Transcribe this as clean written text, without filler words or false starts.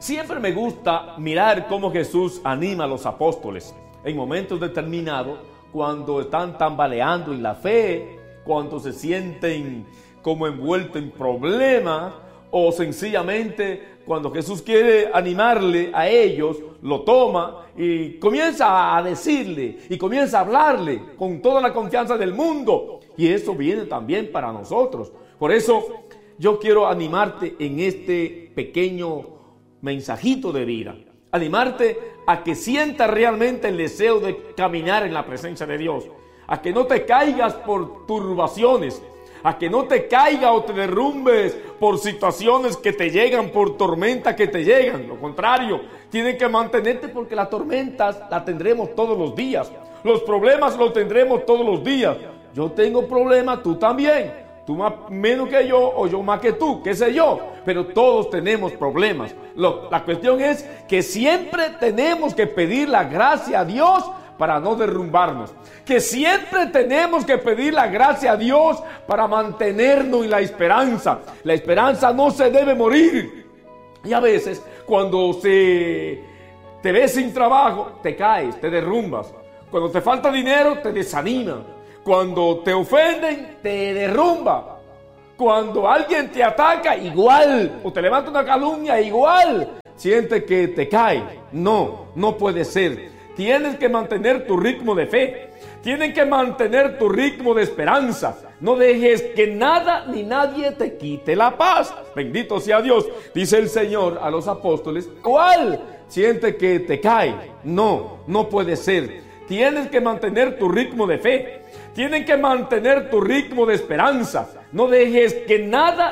Siempre me gusta mirar cómo Jesús anima a los apóstoles en momentos determinados, cuando están tambaleando en la fe, cuando se sienten como envueltos en problemas, o sencillamente cuando Jesús quiere animarle a ellos, lo toma y comienza a decirle y comienza a hablarle con toda la confianza del mundo. Y eso viene también para nosotros. Por eso yo quiero animarte en este pequeño mensajito de vida. Animarte a que sientas realmente el deseo de caminar en la presencia de Dios. A que no te caigas por turbaciones. A que no te caigas o te derrumbes por situaciones que te llegan, por tormentas que te llegan. Lo contrario, tienes que mantenerte, porque las tormentas las tendremos todos los días. Los problemas los tendremos todos los días. Yo tengo problemas, tú también. Tú más menos que yo o yo más que tú, qué sé yo. Pero todos tenemos problemas. La cuestión es que siempre tenemos que pedir la gracia a Dios para no derrumbarnos. Que siempre tenemos que pedir la gracia a Dios para mantenernos en la esperanza. La esperanza no se debe morir. Y a veces cuando te ves sin trabajo, te caes, te derrumbas. Cuando te falta dinero, te desanima. Cuando te ofenden, te derrumba. Cuando alguien te ataca, igual. O te levanta una calumnia, igual. Sientes que te cae. No puede ser. Tienes que mantener tu ritmo de fe. Tienes que mantener tu ritmo de esperanza. No dejes que nada ni nadie te quite la paz. Bendito sea Dios. Dice el Señor a los apóstoles, ¿cuál? Siente que te cae. No puede ser. Tienes que mantener tu ritmo de fe. Tienes que mantener tu ritmo de esperanza. No dejes que nada